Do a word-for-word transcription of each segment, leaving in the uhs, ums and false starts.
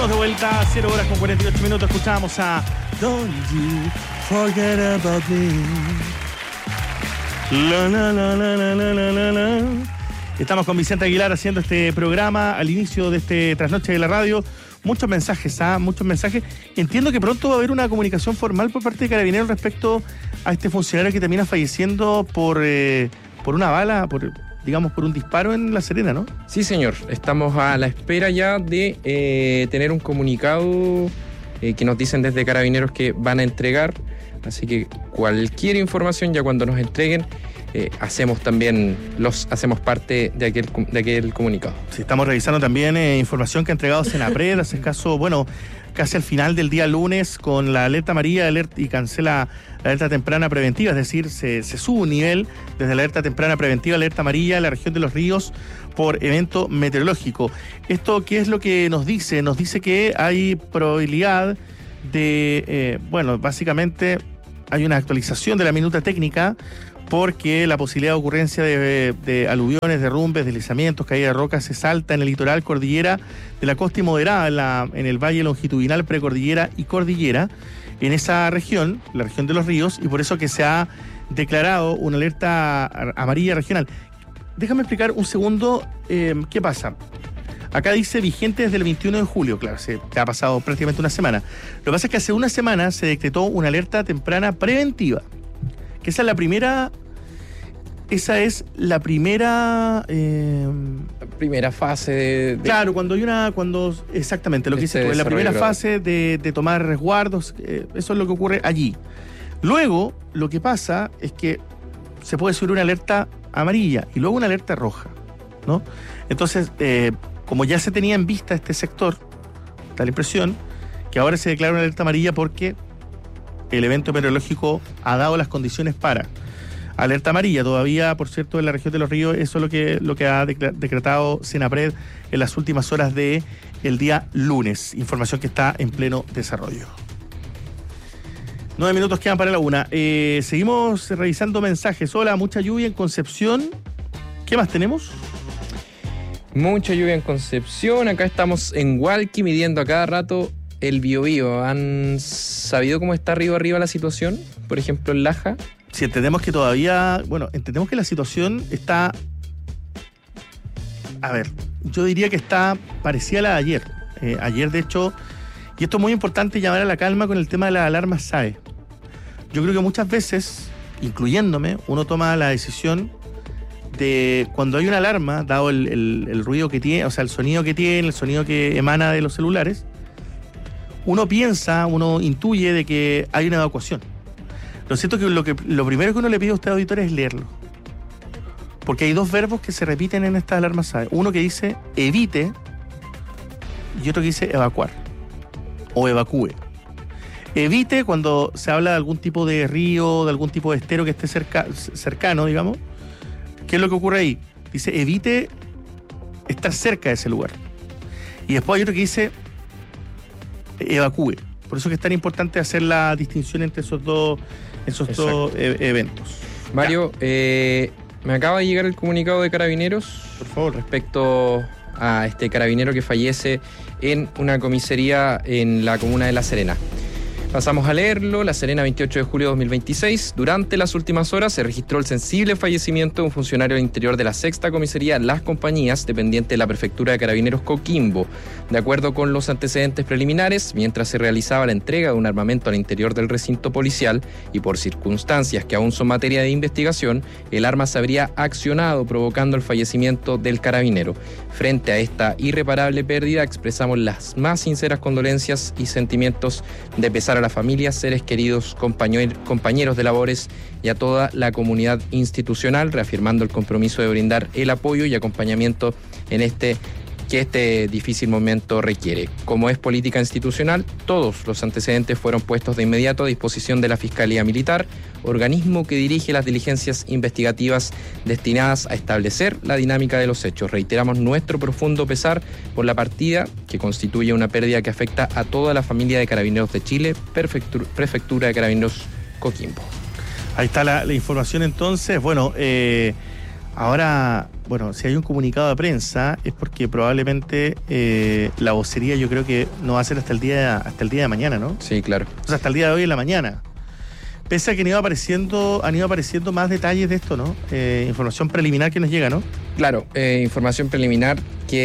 Estamos de vuelta a cero horas con cuarenta y ocho minutos. Escuchábamos a Don't You Forget About Me. La, la, la, la, la, la, la, la. Estamos con Vicente Aguilar haciendo este programa al inicio de este Trasnoche de la Radio. Muchos mensajes, ¿ah? Muchos mensajes. Entiendo que pronto va a haber una comunicación formal por parte de Carabineros respecto a este funcionario que termina falleciendo por, eh, por una bala, por, digamos, por un disparo en La Serena, ¿no? Sí, señor. Estamos a la espera ya de eh, tener un comunicado eh, que nos dicen desde Carabineros que van a entregar. Así que cualquier información, ya cuando nos entreguen, eh, hacemos también, los hacemos parte de aquel, de aquel comunicado. Sí, estamos revisando también eh, información que ha entregado Senapred hace caso, bueno, casi al final del día lunes con la alerta amarilla alerta, y cancela la alerta temprana preventiva, es decir, se, se sube un nivel desde la alerta temprana preventiva a alerta amarilla en la región de Los Ríos por evento meteorológico. ¿Esto qué es lo que nos dice? Nos dice que hay probabilidad de, eh, bueno, básicamente hay una actualización de la minuta técnica porque la posibilidad de ocurrencia de, de aluviones, derrumbes, deslizamientos, caída de rocas es alta en el litoral, cordillera de la costa y moderada en, la, en el valle longitudinal, precordillera y cordillera, en esa región, la región de Los Ríos, y por eso que se ha declarado una alerta amarilla regional. Déjame explicar un segundo eh, qué pasa. Acá dice vigente desde el veintiuno de julio, claro, se ha pasado prácticamente una semana. Lo que pasa es que hace una semana se decretó una alerta temprana preventiva, que esa es la primera, esa es la primera... Eh, la primera fase de, de... Claro, cuando hay una, cuando, exactamente, lo que este dice tú, es la primera grado. fase de, de tomar resguardos, eh, eso es lo que ocurre allí. Luego, lo que pasa es que se puede subir una alerta amarilla y luego una alerta roja, ¿no? Entonces, eh, como ya se tenía en vista este sector, da la impresión que ahora se declara una alerta amarilla porque el evento meteorológico ha dado las condiciones para alerta amarilla. Todavía, por cierto, en la región de Los Ríos, eso es lo que, lo que ha decretado Senapred en las últimas horas del día lunes. Información que está en pleno desarrollo. Nueve minutos quedan para la una. Eh, seguimos revisando mensajes. Hola, mucha lluvia en Concepción. ¿Qué más tenemos? Mucha lluvia en Concepción. Acá estamos en Hualqui midiendo a cada rato el Biobío. ¿Han sabido cómo está arriba arriba la situación? Por ejemplo, en Laja. Sí, entendemos que todavía... Bueno, entendemos que la situación está... A ver, yo diría que está parecida a la de ayer. Eh, ayer, de hecho... Y esto es muy importante, llamar a la calma con el tema de las alarmas S A E. Yo creo que muchas veces, incluyéndome, uno toma la decisión de cuando hay una alarma, dado el, el, el ruido que tiene, o sea, el sonido que tiene, el sonido que emana de los celulares, uno piensa, uno intuye de que hay una evacuación. Lo cierto es que lo, que lo primero que uno le pide a usted, auditor, es leerlo. Porque hay dos verbos que se repiten en estas alarmas S A E. Uno que dice evite y otro que dice evacuar o evacúe. Evite cuando se habla de algún tipo de río, de algún tipo de estero que esté cerca, cercano, digamos. ¿Qué es lo que ocurre ahí? Dice evite estar cerca de ese lugar. Y después hay otro que dice evacúe. Por eso que es tan importante hacer la distinción entre esos dos, esos dos e- eventos. Mario, eh, me acaba de llegar el comunicado de Carabineros, por favor, respecto a este carabinero que fallece en una comisaría en la comuna de La Serena. Pasamos a leerlo. La Serena, veintiocho de julio de dos mil veintiséis. Durante las últimas horas se registró el sensible fallecimiento de un funcionario del interior de la sexta comisaría Las Compañías, dependiente de la prefectura de Carabineros Coquimbo. De acuerdo con los antecedentes preliminares, mientras se realizaba la entrega de un armamento al interior del recinto policial y por circunstancias que aún son materia de investigación, el arma se habría accionado provocando el fallecimiento del carabinero. Frente a esta irreparable pérdida, expresamos las más sinceras condolencias y sentimientos de pesar a la familia, seres queridos, compañer- compañeros de labores y a toda la comunidad institucional, reafirmando el compromiso de brindar el apoyo y acompañamiento en este que este difícil momento requiere. Como es política institucional, todos los antecedentes fueron puestos de inmediato a disposición de la Fiscalía Militar, organismo que dirige las diligencias investigativas destinadas a establecer la dinámica de los hechos. Reiteramos nuestro profundo pesar por la partida, que constituye una pérdida que afecta a toda la familia de Carabineros de Chile, Prefectura, Prefectura de Carabineros Coquimbo. Ahí está la, la información entonces. Bueno, eh, ahora bueno, si hay un comunicado de prensa es porque probablemente eh, la vocería yo creo que no va a ser hasta el día hasta el día de mañana, ¿no? Sí, claro. O sea, hasta el día de hoy en la mañana. Pese a que han ido apareciendo, han ido apareciendo más detalles de esto, ¿no? Eh, información preliminar que nos llega, ¿no? Claro, eh, información preliminar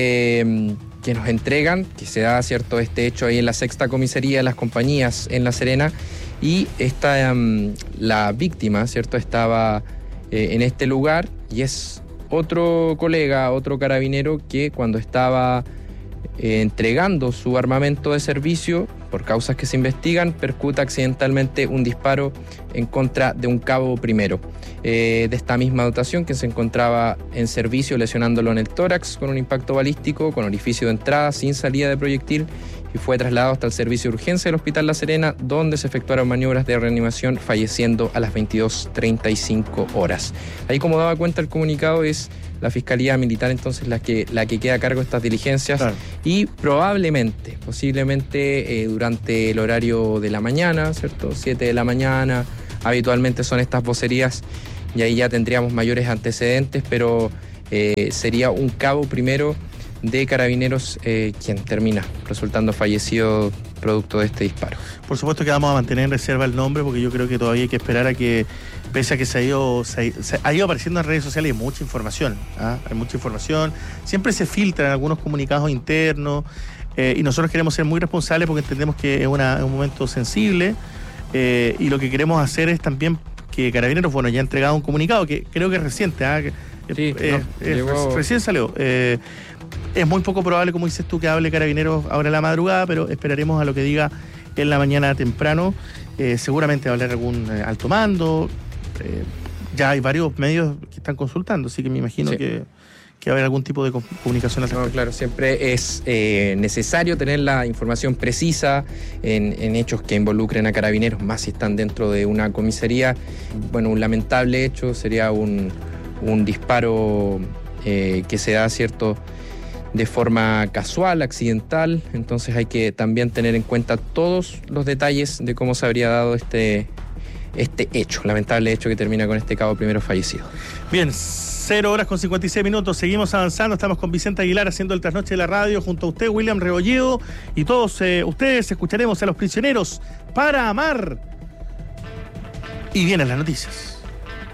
que, que nos entregan, que se da, ¿cierto?, este hecho ahí en la sexta comisaría de las compañías en La Serena, y esta, um, la víctima, ¿cierto?, estaba eh, en este lugar, y es otro colega, otro carabinero que cuando estaba eh, entregando su armamento de servicio, por causas que se investigan, percuta accidentalmente un disparo en contra de un cabo primero eh, de esta misma dotación que se encontraba en servicio, lesionándolo en el tórax con un impacto balístico, con orificio de entrada, sin salida de proyectil, y fue trasladado hasta el servicio de urgencia del Hospital La Serena, donde se efectuaron maniobras de reanimación, falleciendo a las veintidós treinta y cinco horas. Ahí, como daba cuenta el comunicado, es la Fiscalía Militar entonces la que, la que queda a cargo de estas diligencias, claro. Y probablemente, posiblemente eh, durante el horario de la mañana, ¿cierto? siete de la mañana, habitualmente son estas vocerías, y ahí ya tendríamos mayores antecedentes, pero eh, sería un cabo primero de Carabineros eh, quien termina resultando fallecido producto de este disparo. Por supuesto que vamos a mantener en reserva el nombre, porque yo creo que todavía hay que esperar a que, pese a que se ha ido, se ha, se ha ido apareciendo en redes sociales, hay mucha información, ¿ah? Hay mucha información, siempre se filtran algunos comunicados internos, eh, y nosotros queremos ser muy responsables porque entendemos que es, una, es un momento sensible, eh, y lo que queremos hacer es también que Carabineros, bueno, ya ha entregado un comunicado que creo que es reciente, ¿ah? Que, sí, eh, no, eh, llegó... recién salió. Eh, es muy poco probable, como dices tú, que hable Carabineros ahora en la madrugada, pero esperaremos a lo que diga en la mañana temprano. Eh, seguramente va a hablar algún eh, alto mando. Eh, ya hay varios medios que están consultando, así que me imagino sí. que, que va a haber algún tipo de comunicación al respecto. No, claro, siempre es eh, necesario tener la información precisa en, en hechos que involucren a Carabineros, más si están dentro de una comisaría. Bueno, un lamentable hecho sería un, un disparo eh, que se da, ¿cierto?, de forma casual, accidental, entonces hay que también tener en cuenta todos los detalles de cómo se habría dado este, este hecho, lamentable hecho que termina con este cabo primero fallecido. Bien, cero horas con cincuenta y seis minutos, seguimos avanzando, estamos con Vicente Aguilar haciendo el trasnoche de la radio, junto a usted, William Rebolledo, y todos eh, ustedes escucharemos a Los Prisioneros para Amar. Y vienen las noticias.